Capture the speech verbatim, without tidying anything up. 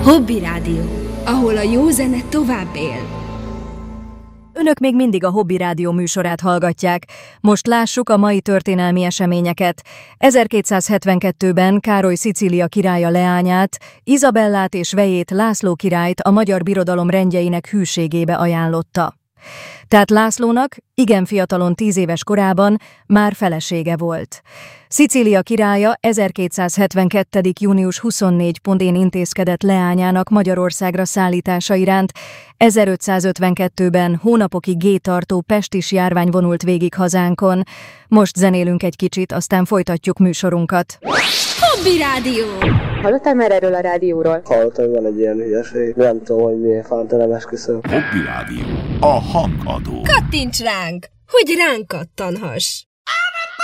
Hobby Rádió, ahol a jó zene tovább él. Önök még mindig a Hobby Rádió műsorát hallgatják. Most lássuk a mai történelmi eseményeket. ezerkétszázhetvenkettőben Károly Szicília királya leányát, Izabellát és vejét, László királyt a magyar birodalom rendjeinek hűségébe ajánlotta. Tehát Lászlónak igen fiatalon tíz éves korában már felesége volt. Szicília királya ezerkétszázhetvenkettő. június huszonnégyedikén intézkedett leányának Magyarországra szállítása iránt. ezerötszázötvenkettőben hónapokig gétartó pestis járvány vonult végig hazánkon. Most zenélünk egy kicsit, aztán folytatjuk műsorunkat. Hobby Rádió! Hallottál már erről a rádióról? Hallottam, van egy ilyen hülyeség. Nem tudom, hogy miért fánta nem esküszöm. Hobby Rádió. A hangadó. Kattints ránk, hogy ránk kattanhass!